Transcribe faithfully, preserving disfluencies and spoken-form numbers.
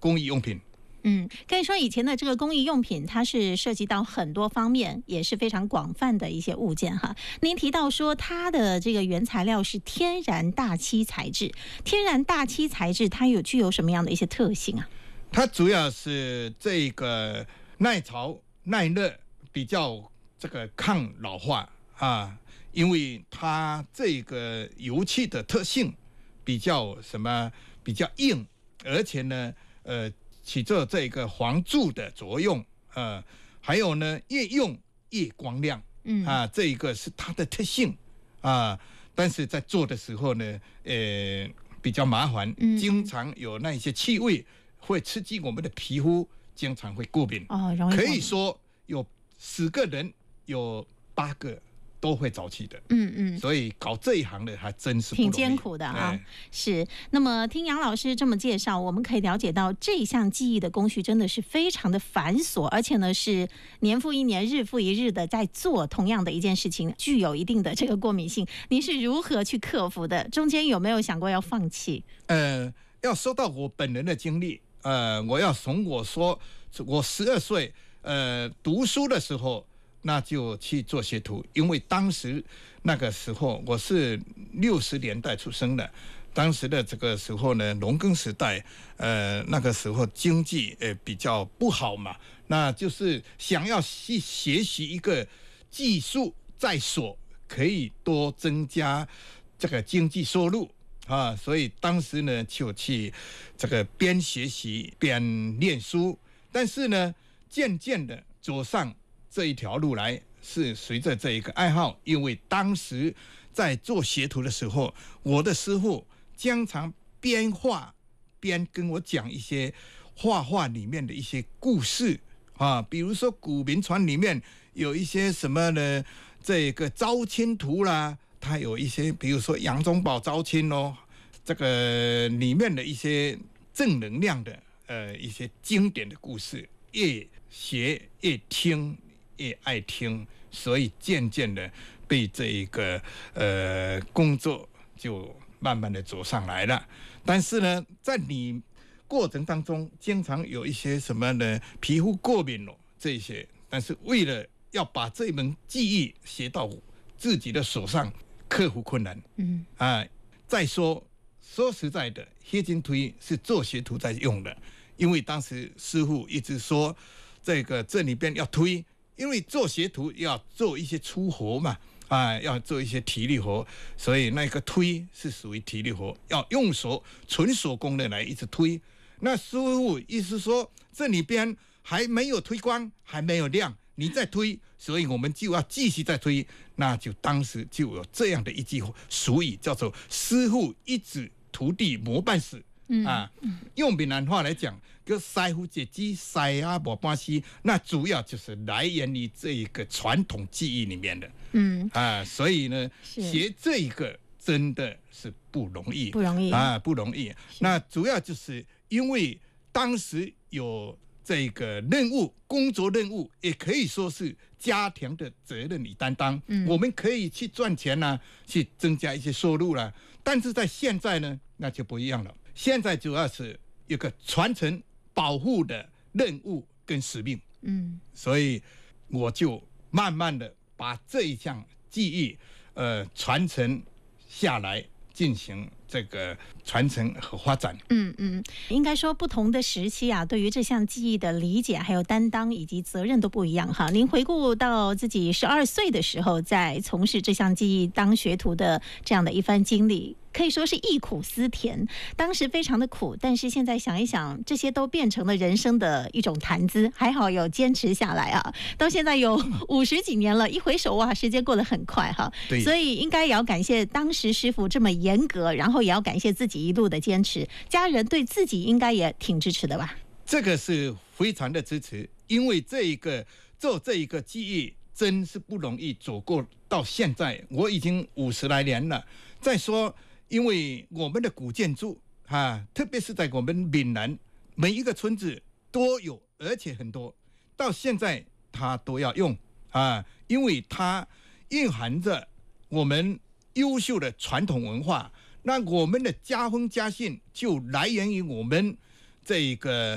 工艺用品。 嗯，可以说以前的这个工艺用品，它是涉及到很多方面，也是非常广泛的一些物件哈。您提到说它的这个原材料是天然大漆材质，天然大漆材质它有具有什么样的一些特性啊？ 它主要是这个耐潮、耐热，比较这个抗老化啊，因为它这个油漆的特性比较什么比较硬，而且呢，呃。起着这个防蛀的作用，呃，还有呢，越用越光亮，嗯啊，这一个是它的特性啊。但是在做的时候呢，呃，比较麻烦，嗯、经常有那些气味会刺激我们的皮肤，经常会过敏。 哦，容易过敏。 可以说有十个人有八个都会早期的， 嗯嗯， 所以搞这一行的还真是不容易， 挺艰苦的啊。是，那么听杨老师这么介绍，我们可以了解到这项技艺的工序真的是非常的繁琐，而且呢是年复一年、日复一日的在做同样的一件事情，具有一定的这个过敏性。您是如何去克服的？中间有没有想过要放弃？ 呃，要说到我本人的经历，呃，我要从我说，我十二岁，呃，读书的时候。那就去做学徒，因为当时那个时候我是六十年代出生的，当时的这个时候呢，农耕时代，呃，那个时候经济呃比较不好嘛，那就是想要去学习一个技术在所，可以多增加这个经济收入啊，所以当时呢就去这个边学习边念书，但是呢，渐渐的走上这一条路来是随着这一个爱好，因为当时在做学徒的时候，我的师傅经常边画边跟我讲一些画画里面的一些故事啊，比如说古民传里面有一些什么呢？这个招亲图啦，它有一些，比如说杨宗保招亲哦，这个里面的一些正能量的呃一些经典的故事，越学越听。越爱听，所以渐渐的被这一个呃工作就慢慢的走上来了。但是呢，在你过程当中，经常有一些什么呢，皮肤过敏了这些，但是为了要把这门技艺学到自己的手上，克服困难。嗯啊，再说说实在的，黑金推是做学徒在用的，因为当时师傅一直说这个这里边要推。因为做学徒要做一些粗活嘛，啊，要做一些体力活，所以那个推是属于体力活，要用手纯手工的来一直推。那师傅意思说，这里边还没有推光，还没有亮，你再推，所以我们就要继续再推。那就当时就有这样的一句俗语，叫做"师傅一指，徒弟磨半死"。嗯啊，用闽南话来讲，叫师傅一指，师啊磨半死，那主要就是来源于这一个传统技艺里面的。嗯啊，所以呢，学这一个真的是不容易， 不容易啊，不容易。那主要就是因为当时有这个任务，工作任务，也可以说是家庭的责任与担当。嗯，我们可以去赚钱啦、啊，去增加一些收入啦、啊。但是在现在呢，那就不一样了。现在主要是一个传承、保护的任务跟使命。嗯，所以我就慢慢的把这一项技艺，呃，传承下来，进行这个传承和发展。 嗯嗯，应该说不同的时期啊，对于这项技艺的理解、还有担当以及责任都不一样哈。您回顾到自己十二岁的时候，在从事这项技艺当学徒的这样的一番经历。可以说是忆苦思甜，当时非常的苦，但是现在想一想，这些都变成了人生的一种谈资，还好有坚持下来啊！到现在有五十几年了，一回首哇，时间过得很快哈。所以应该也要感谢当时师傅这么严格，然后也要感谢自己一路的坚持，家人对自己应该也挺支持的吧？ 这个是非常的支持，因为这一个做这一个技艺真是不容易，走过到现在，我已经五十来年了。再说。因为我们的古建筑啊，特别是在我们闽南，每一个村子都有，而且很多，到现在它都要用啊，因为它蕴含着我们优秀的传统文化，那我们的家风家训就来源于我们这个